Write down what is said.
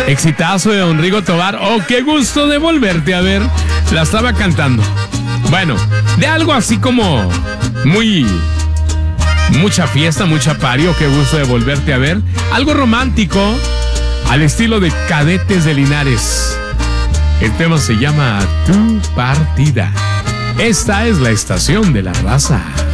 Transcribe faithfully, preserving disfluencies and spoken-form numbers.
Exitazo de don Rigo Tobar. Oh, qué gusto de volverte a ver. La estaba cantando. Bueno, de algo así como muy... mucha fiesta, mucha party. Oh, qué gusto de volverte a ver. Algo romántico al estilo de Cadetes de Linares. El tema se llama Tu Partida. Esta es la estación de la raza.